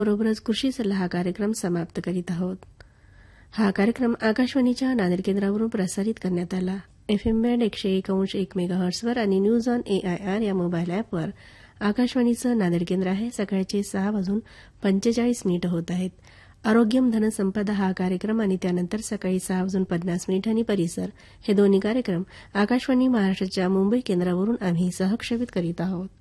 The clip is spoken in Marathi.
बरोबरच कृषी सल्ला हा कार्यक्रम समाप्त करीत आहोत. हा कार्यक्रम आकाशवाणीच्या नांदेड केंद्रावरून प्रसारित करण्यात आला. FM बँड 101.1 मेगाहर्ट्झवर आणि न्यूज ऑन AIR या मोबाईल ॲपवर आकाशवाणीचं नांदेड केंद्र आहे. सकाळचे 6:45 होत आहेत. आरोग्यम धनसंपदा हा कार्यक्रम आणि त्यानंतर सकाळी 6:50 आणि परिसर हे दोन्ही कार्यक्रम आकाशवाणी महाराष्ट्राच्या मुंबई केंद्रावरून आम्ही सहक्षेपित करीत आहोत.